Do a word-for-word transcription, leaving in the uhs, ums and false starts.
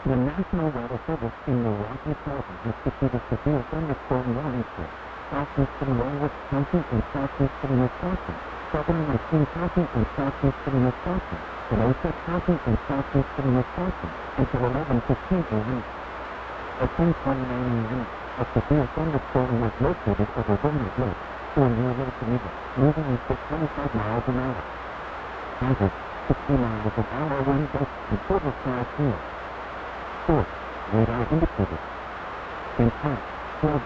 The National Weather Service in Milwaukee County has issued a severe thunderstorm warning for southeastern Warwick County and southeastern Wisconsin, southern Lake County and southeastern Wisconsin, Kenosha County and southeastern Wisconsin, until eleven fifteen a m. At ten twenty-nine a m, a severe thunderstorm was located over Burnett Lake, or near Lake Geneva, moving at twenty-five miles an hour. Hazard, sixty miles an hour wind gusts and total sky clear. Source, radar indicated. Impact, twelve